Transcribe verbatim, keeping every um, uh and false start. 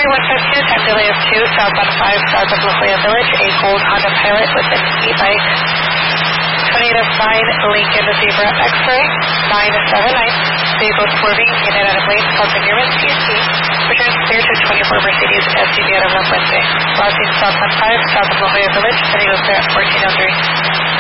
Ferry one five two, time delay of two, southbound five, south of La Jolla Village, a gold Honda Pilot with an e-bike. twenty-eight oh nine, Lincoln Zebra X-Ray, nine seven nine, vehicle swerving in and out of lanes causing near-miss P S T, returns clear to twenty-four Mercedes S U V out of Love Wednesday. Last seen southbound five, south of La Jolla Village, heading over at fourteen oh three.